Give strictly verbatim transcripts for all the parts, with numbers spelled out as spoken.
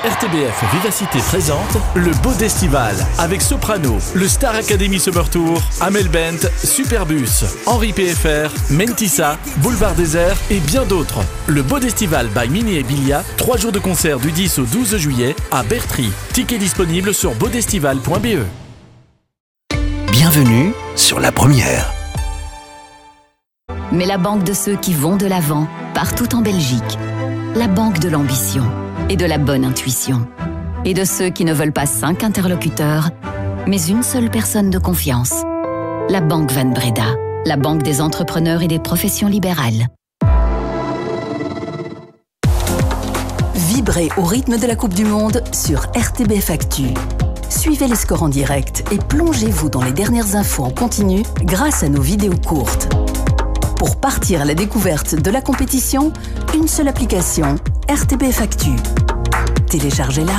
R T B F Vivacité présente le Beau d'Estival avec Soprano, le Star Academy Summer Tour, Amel Bent, Superbus, Henri P F R, Mentissa, Boulevard Désert et bien d'autres. Le Beau d'Estival by Mini et Bilia, trois jours de concert du dix au douze juillet à Bertry. Tickets disponibles sur beaudestival point b e. Bienvenue sur la première. Mais la banque de ceux qui vont de l'avant, partout en Belgique. La banque de l'ambition et de la bonne intuition. Et de ceux qui ne veulent pas cinq interlocuteurs, mais une seule personne de confiance. La Banque Van Breda, la banque des entrepreneurs et des professions libérales. Vibrez au rythme de la Coupe du Monde sur R T B F Actu. Suivez les scores en direct et plongez-vous dans les dernières infos en continu grâce à nos vidéos courtes. Pour partir à la découverte de la compétition, une seule application, R T B F Actu. Téléchargez-la.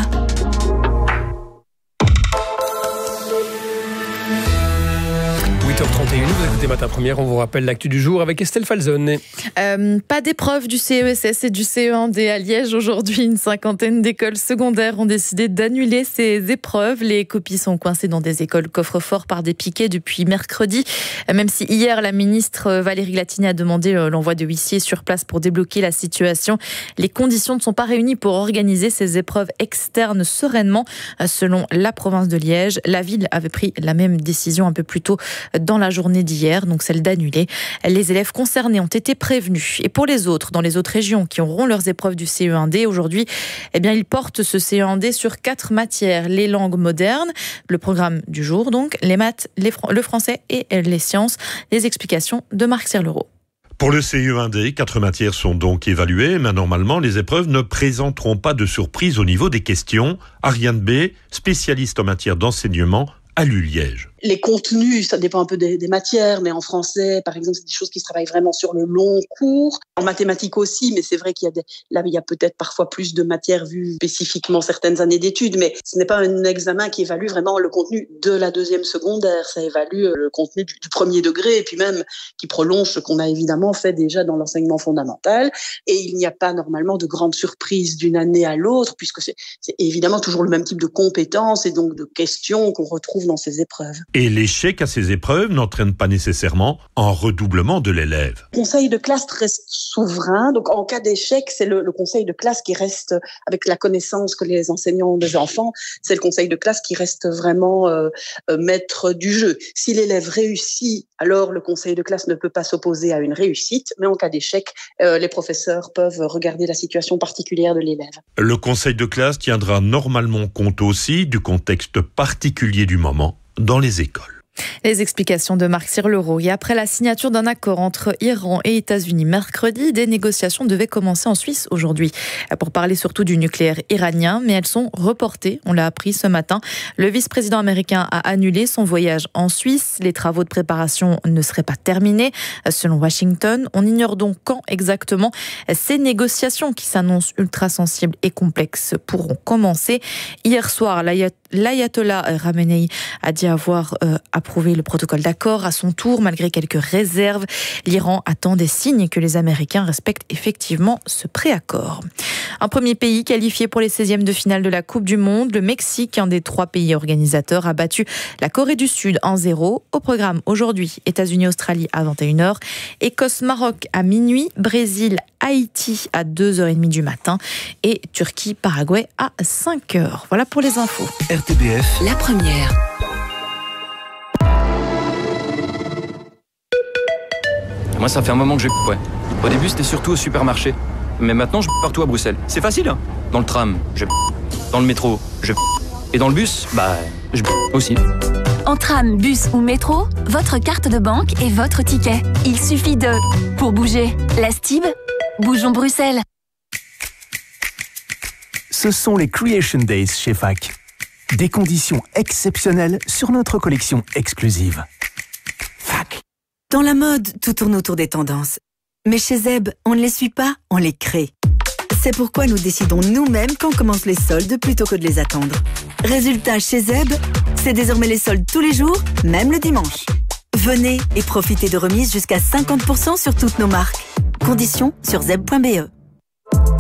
huit heures trente et une, vous écoutez Matin Première, on vous rappelle l'actu du jour avec Estelle Falzone. Euh, pas d'épreuve du C E S S et du C E un D à Liège aujourd'hui. Une cinquantaine d'écoles secondaires ont décidé d'annuler ces épreuves. Les copies sont coincées dans des écoles coffre-fort par des piquets depuis mercredi. Même si hier, la ministre Valérie Glatini a demandé l'envoi de huissiers sur place pour débloquer la situation, les conditions ne sont pas réunies pour organiser ces épreuves externes sereinement. Selon la province de Liège, la ville avait pris la même décision un peu plus tôt dans la journée d'hier, donc celle d'annuler. Les élèves concernés ont été prévenus. Et pour les autres, dans les autres régions qui auront leurs épreuves du C E un D aujourd'hui, eh bien, ils portent ce C E un D sur quatre matières. Les langues modernes, le programme du jour donc, les maths, les fr- le français et les sciences. Les explications de Marc Serlereau. Pour le C E un D, quatre matières sont donc évaluées, mais normalement, les épreuves ne présenteront pas de surprise au niveau des questions. Ariane B, spécialiste en matière d'enseignement, à l'U-Liège. Les contenus, ça dépend un peu des, des matières, mais en français, par exemple, c'est des choses qui se travaillent vraiment sur le long cours. En mathématiques aussi, mais c'est vrai qu'il y a des, là, il y a peut-être parfois plus de matières vues spécifiquement certaines années d'études, mais ce n'est pas un examen qui évalue vraiment le contenu de la deuxième secondaire. Ça évalue le contenu du, du premier degré et puis même qui prolonge ce qu'on a évidemment fait déjà dans l'enseignement fondamental. Et il n'y a pas normalement de grandes surprises d'une année à l'autre, puisque c'est, c'est évidemment toujours le même type de compétences et donc de questions qu'on retrouve dans ces épreuves. Et l'échec à ces épreuves n'entraîne pas nécessairement un redoublement de l'élève. Le conseil de classe reste souverain. Donc, en cas d'échec, c'est le, le conseil de classe qui reste, avec la connaissance que les enseignants ont des enfants, c'est le conseil de classe qui reste vraiment euh, euh, maître du jeu. Si l'élève réussit, alors le conseil de classe ne peut pas s'opposer à une réussite. Mais en cas d'échec, euh, les professeurs peuvent regarder la situation particulière de l'élève. Le conseil de classe tiendra normalement compte aussi du contexte particulier du moment dans les écoles. Les explications de Marc Serlereau. Et après la signature d'un accord entre Iran et États-Unis mercredi, des négociations devaient commencer en Suisse aujourd'hui pour parler surtout du nucléaire iranien, mais elles sont reportées, on l'a appris ce matin. Le vice-président américain a annulé son voyage en Suisse. Les travaux de préparation ne seraient pas terminés, selon Washington. On ignore donc quand exactement ces négociations qui s'annoncent ultra sensibles et complexes pourront commencer. Hier soir, l'ayatollah Khamenei a dit avoir euh, approuvé le protocole d'accord à son tour, malgré quelques réserves. L'Iran attend des signes que les Américains respectent effectivement ce préaccord. Un premier pays qualifié pour les seizièmes de finale de la Coupe du Monde, le Mexique, un des trois pays organisateurs, a battu la Corée du Sud un zéro. Au programme aujourd'hui, États-Unis-Australie à vingt et une heures, Écosse-Maroc à minuit, Brésil-Haïti à deux heures trente du matin et Turquie-Paraguay à cinq heures. Voilà pour les infos. R T B F, La première. Moi, ça fait un moment que je ouais. Au début, c'était surtout au supermarché. Mais maintenant, je partout à Bruxelles. C'est facile, hein. Dans le tram, je dans le métro, je et dans le bus, bah, je aussi. En tram, bus ou métro, votre carte de banque est votre ticket. Il suffit de... Pour bouger, la Stib, bougeons Bruxelles. ce sont les Creation Days chez F A C. Des conditions exceptionnelles sur notre collection exclusive. F A C. Dans la mode, tout tourne autour des tendances. Mais chez Zeb, on ne les suit pas, on les crée. C'est pourquoi nous décidons nous-mêmes quand commencent les soldes plutôt que de les attendre. Résultat, chez Zeb, c'est désormais les soldes tous les jours, même le dimanche. Venez et profitez de remises jusqu'à cinquante pour cent sur toutes nos marques. Conditions sur zeb point b e.